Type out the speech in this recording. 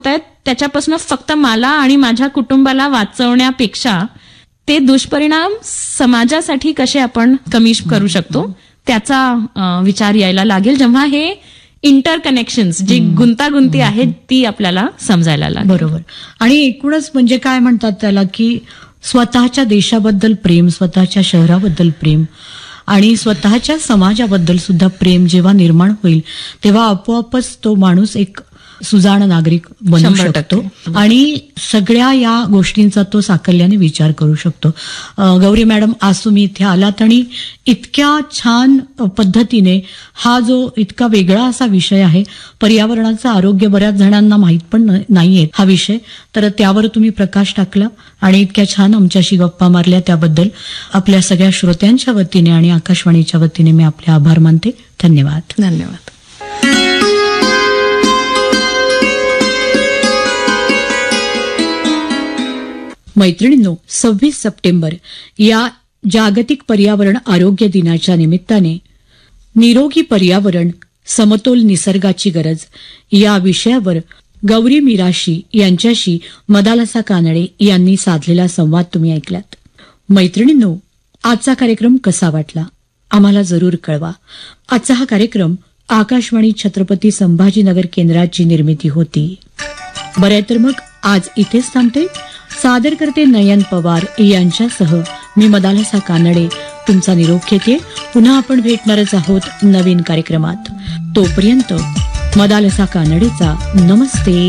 आहेत त्याच्यापासून फक्त मला आणि माझ्या कुटुंबाला वाचवण्यापेक्षा ते दुष्परिणाम समाजासाठी कसे आपण कमी करू शकतो त्याचा विचार यायला लागेल, जेव्हा हे इंटरकनेक्शन्स जी गुंतागुंती आहेत ती आपल्याला समजायला लागेल. बरोबर. आणि एकूणच म्हणजे काय म्हणतात त्याला, की स्वतःच्या देशाबद्दल प्रेम, स्वतःच्या शहराबद्दल प्रेम आणि स्वतःच्या समाजाबद्दल सुद्धा प्रेम जेव्हा निर्माण होईल तेव्हा आपोआपच तो माणूस एक सुजाण नागरिक बनू 100%. शकतो आणि सगळ्या या गोष्टींचा तो साकल्याने विचार करू शकतो. गौरी मॅडम, आज तुम्ही इथे आलात आणि इतक्या छान पद्धतीने हा जो इतका वेगळा असा विषय आहे, पर्यावरणाचं आरोग्य बऱ्याच जणांना माहीत पण नाहीये हा विषय, तर त्यावर तुम्ही प्रकाश टाकला आणि इतक्या छान आमच्याशी गप्पा मारल्या त्याबद्दल आपल्या सगळ्या श्रोत्यांच्या वतीने आणि आकाशवाणीच्या वतीने मी आपले आभार मानते. धन्यवाद. धन्यवाद. मैत्रिणींनो, 26 सप्टेंबर या जागतिक पर्यावरण आरोग्य दिनाच्या निमित्ताने निरोगी पर्यावरण, समतोल निसर्गाची गरज या विषयावर गौरी मिराशी यांच्याशी मदालसा कानडे यांनी साधलेला संवाद तुम्ही ऐकलात. मैत्रिणींनो, आजचा कार्यक्रम कसा वाटला आम्हाला जरूर कळवा. आजचा हा कार्यक्रम आकाशवाणी छत्रपती संभाजीनगर केंद्राची निर्मिती होती. बरं, तर मग आज इथेच थांबते. सादर करते नयन पवार यांच्यासह मी मदालसा कानडे तुमचा निरोप घेते. पुन्हा आपण भेटणारच आहोत नवीन कार्यक्रमात. तोपर्यंत मदालसा कानडेचा नमस्ते.